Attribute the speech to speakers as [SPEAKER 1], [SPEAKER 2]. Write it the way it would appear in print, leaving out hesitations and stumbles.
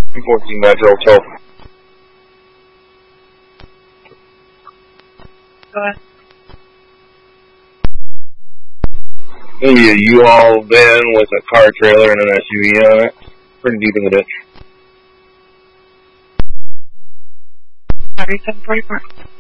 [SPEAKER 1] 14 Metro Hotel.
[SPEAKER 2] Go ahead.
[SPEAKER 1] Gonna be a U-Haul van with a car trailer and an SUV on it. Pretty deep in the ditch.
[SPEAKER 2] 3744.